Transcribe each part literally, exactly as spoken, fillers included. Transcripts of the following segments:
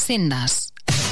Almacén-Nas.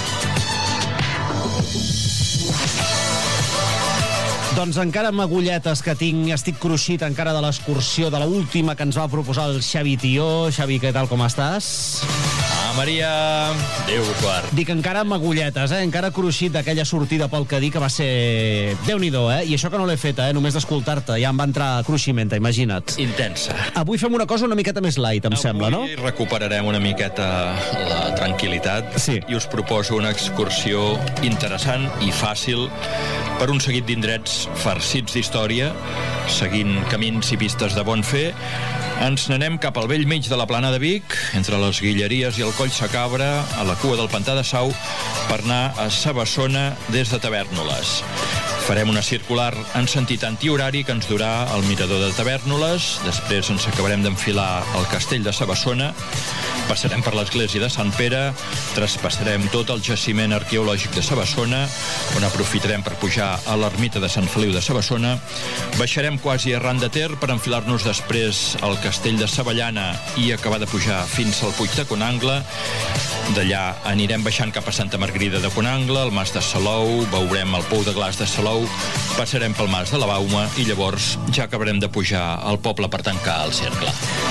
Doncs encara amb agulletes que tinc, estic cruixit encara de l'excursió de l'última que ens va proposar el Xavi Tió. Xavi, què tal, com estàs? Ah, Maria, Déu quart. Dic encara amb agulletes, eh? Encara cruixit d'aquella sortida pel Cadí que va ser... Déu-n'hi-do, eh? I això que no l'he feta, eh? Només d'escoltar-te, ja em va entrar cruiximenta, imagina't. Intensa. Avui fem una cosa una miqueta més light, em Avui sembla, no? Avui recuperarem una miqueta la tranquil·litat sí. I us proposo una excursió interessant i fàcil per un seguit d'indrets farcits d'història, seguint camins i pistes de bon fer. Ens n'anem cap al vell mig de la plana de Vic, entre les Guilleries i el Coll Sacabra, a la cua del Pantà de Sau, per anar a Sabassona des de Tavèrnoles. Farem una circular en sentit antihorari que ens durà al mirador de Tavèrnoles, després ens acabarem d'enfilar al castell de Sabassona, passarem per l'església de Sant Pere, traspassarem tot el jaciment arqueològic de Sabassona, on aprofitarem per pujar a l'ermita de Sant Feliu de Sabassona, baixarem quasi arran de Ter per enfilar-nos després al castell de Savallana i acabar de pujar fins al Puig de Conangle. D'allà anirem baixant cap a Santa Margarida de Conangle, el Mas de Salou, veurem el Pou de Glaç de Salou, passarem pel Mas de la Bauma i llavors ja acabarem de pujar al poble per tancar el cercle.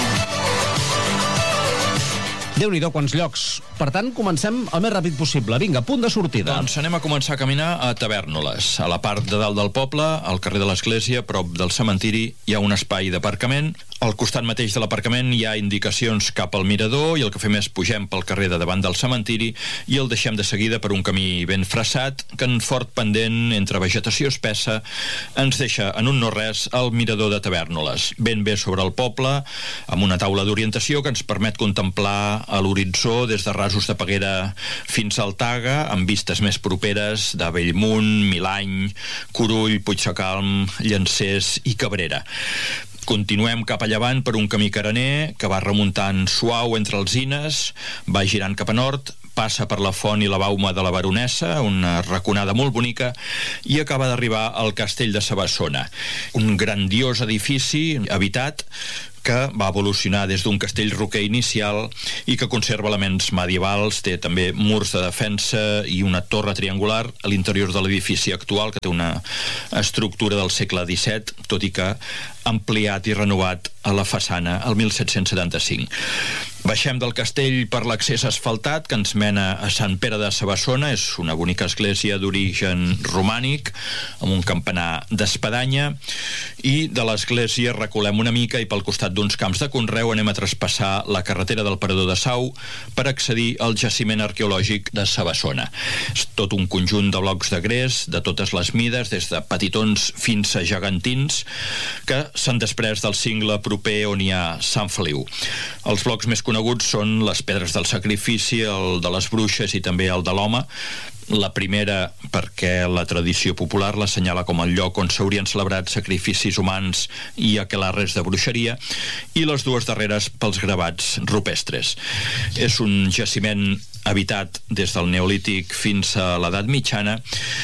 Déu-n'hi-do, quants llocs. Per tant, comencem el més ràpid possible. Vinga, punt de sortida. Doncs anem a començar a caminar a Tavèrnoles. A la part de dalt del poble, al carrer de l'Església, prop del cementiri, hi ha un espai d'aparcament. Al costat mateix de l'aparcament hi ha indicacions cap al mirador i el que fem és pugem pel carrer de davant del cementiri i el deixem de seguida per un camí ben freçat que en fort pendent entre vegetació espessa ens deixa en un no-res al mirador de Tavèrnoles, ben bé sobre el poble, amb una taula d'orientació que ens permet contemplar a l'horitzó des de rasos de Peguera fins al Taga, amb vistes més properes de Bellmunt, Milany, Curull, Puigsecalm, Llancers i Cabrera. Continuem cap a llevant per un camí carener que va remuntant suau entre alzines, va girant cap a nord, passa per la font i la bauma de la Baronessa, una raconada molt bonica, i acaba d'arribar al castell de Sabassona, un grandiós edifici habitat que va evolucionar des d'un castell roquer inicial i que conserva elements medievals, té també murs de defensa i una torre triangular a l'interior de l'edifici actual, que té una estructura del segle disset, tot i que ampliat i renovat a la façana el mil set-cents setanta-cinc. Baixem del castell per l'accés asfaltat que ens mena a Sant Pere de Sabassona, és una bonica església d'origen romànic, amb un campanar d'espadanya, i de l'església reculem una mica i pel costat d'uns camps de conreu anem a traspassar la carretera del Parador de Sau per accedir al jaciment arqueològic de Sabassona. És tot un conjunt de blocs de gres, de totes les mides, des de petitons fins a gegantins, que s'han desprès del cingle proper on hi ha Sant Feliu. Els blocs més coneguts són les pedres del sacrifici, el de les bruixes i també el de l'home. La primera perquè la tradició popular l'assenyala com el lloc on s'haurien celebrat sacrificis humans i aquelarres de bruixeria, i les dues darreres pels gravats rupestres. És un jaciment habitat des del Neolític fins a l'edat mitjana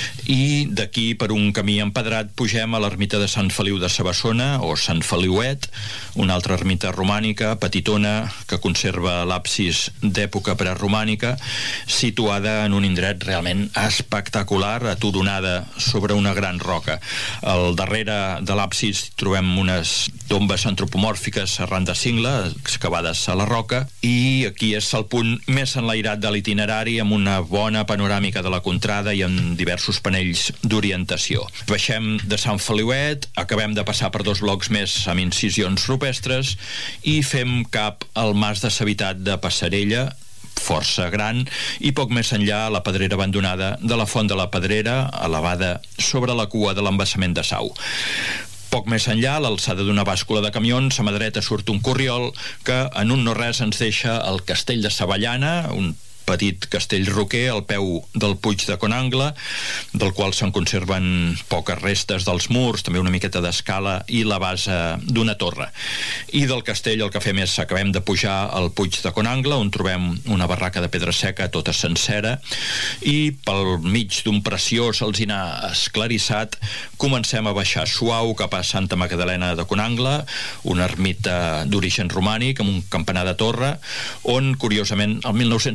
i d'aquí per un camí empedrat pugem a l'ermita de Sant Feliu de Sabassona o Sant Feliuet, una altra ermita romànica, petitona, que conserva l'absis d'època preromànica, situada en un indret realment espectacular, aturonada sobre una gran roca. Al darrere de l'absis trobem unes tombes antropomòrfiques arran de cingle, excavades a la roca, i aquí és el punt més enlairat de l'itinerari, amb una bona panoràmica de la contrada i amb diversos panells d'orientació. Baixem de Sant Feliuet, acabem de passar per dos blocs més amb incisions rupestres i fem cap al Mas de Savitat de Passarella, força gran, i poc més enllà la pedrera abandonada de la Font de la Pedrera, elevada sobre la cua de l'embassament de Sau. Poc més enllà, a l'alçada d'una bàscula de camions, a mà dreta surt un corriol que en un no-res ens deixa el castell de Savallana, un petit castell roquer al peu del Puig de Conangle, del qual se'n conserven poques restes dels murs, també una miqueta d'escala i la base d'una torre. I del castell el que fem és acabem de pujar al Puig de Conangle, on trobem una barraca de pedra seca tota sencera, i pel mig d'un preciós alzinar esclarissat comencem a baixar suau cap a Santa Magdalena de Conangle, una ermita d'origen romànic amb un campanar de torre, on curiosament el mil nou-cents seixanta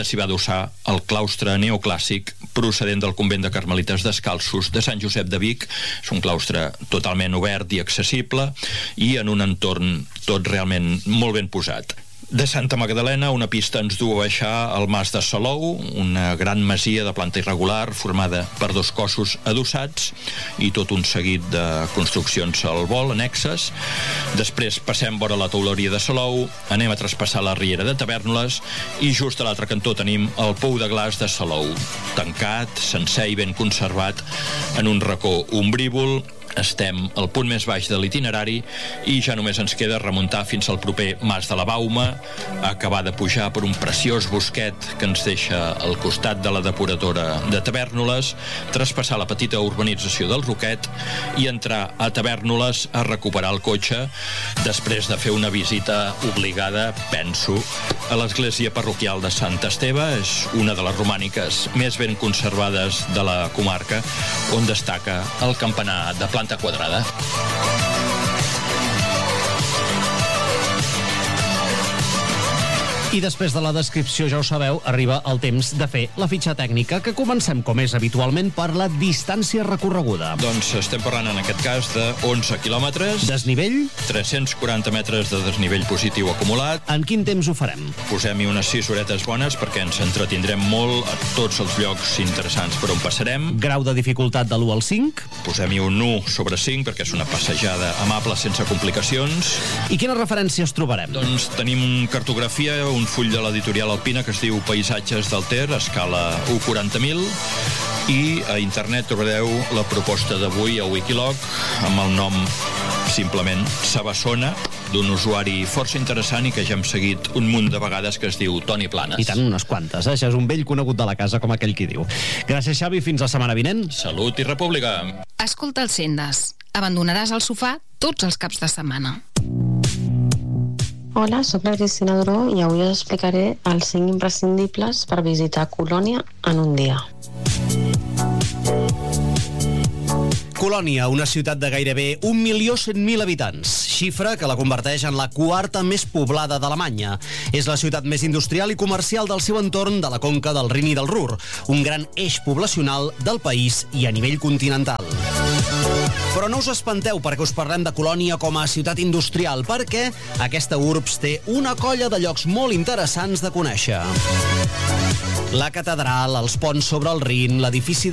acte s'hi va adossar el claustre neoclàssic procedent del convent de Carmelites Descalços de Sant Josep de Vic. És un claustre totalment obert i accessible i en un entorn tot realment molt ben posat. De Santa Magdalena, una pista ens du a baixar al Mas de Salou, una gran masia de planta irregular formada per dos cossos adossats i tot un seguit de construccions al vol, annexes. Després passem vora la teuleria de Salou, anem a traspassar la riera de Tavèrnoles i just a l'altre cantó tenim el Pou de Glaç de Salou, tancat, sencer i ben conservat en un racó ombrívol. Estem al punt més baix de l'itinerari i ja només ens queda remuntar fins al proper Mas de la Bauma, acabar de pujar per un preciós bosquet que ens deixa al costat de la depuradora de Tavèrnoles, traspassar la petita urbanització del Roquet i entrar a Tavèrnoles a recuperar el cotxe després de fer una visita obligada, penso, a l'església parroquial de Sant Esteve. És una de les romàniques més ben conservades de la comarca, on destaca el campanar de planta quadrada. I després de la descripció, ja ho sabeu, arriba el temps de fer la fitxa tècnica, que comencem, com és habitualment, per la distància recorreguda. Doncs estem parlant, en aquest cas, de onze quilòmetres. Desnivell? tres-cents quaranta metres de desnivell positiu acumulat. En quin temps ho farem? Posem-hi unes sis horetes bones perquè ens entretindrem molt a tots els llocs interessants per on passarem. Grau de dificultat de l'u al cinc? Posem-hi un u sobre cinc perquè és una passejada amable sense complicacions. I quines referències trobarem? Doncs tenim un cartografia, un un full de l'editorial Alpina que es diu Paisatges del Ter, a escala u quaranta mil, i a internet trobareu la proposta d'avui a Wikiloc amb el nom simplement Sabassona, d'un usuari força interessant i que ja hem seguit un munt de vegades, que es diu Toni Planes. I tant, unes quantes, eh? Això és un vell conegut de la casa, com aquell qui diu. Gràcies, Xavi, fins la setmana vinent. Salut i república. Escolta els Sendes. Abandonaràs el sofà tots els caps de setmana. Hola, sóc la Cristina Duró i avui us explicaré els cinc imprescindibles per visitar Colònia en un dia. Colònia, una ciutat de gairebé un milió cent mil habitants, xifra que la converteix en la quarta més poblada d'Alemanya. És la ciutat més industrial i comercial del seu entorn de la conca del Rin i del Ruhr, un gran eix poblacional del país i a nivell continental. Però no us espanteu perquè us parlem de Colònia com a ciutat industrial, perquè aquesta urbs té una colla de llocs molt interessants de conèixer. La catedral, els ponts sobre el Rin, l'edifici